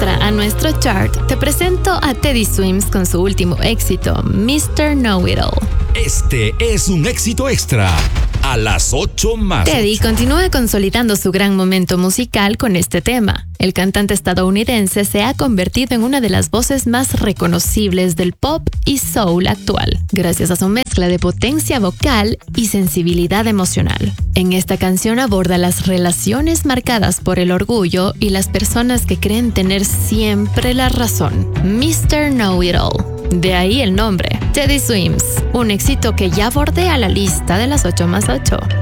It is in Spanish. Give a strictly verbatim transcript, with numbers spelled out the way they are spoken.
extra a nuestro chart, te presento a Teddy Swims con su último éxito, mister Know-It-All. Este es un éxito extra a las ocho más. Teddy continúa consolidando su gran momento musical con este tema. El cantante estadounidense se ha convertido en una de las voces más reconocibles del pop y soul actual, gracias a su mezcla de potencia vocal y sensibilidad emocional. En esta canción aborda las relaciones marcadas por el orgullo y las personas que creen tener siempre la razón. mister Know-It-All. De ahí el nombre, Teddy Swims, un éxito que ya bordea la lista de las ocho más ocho.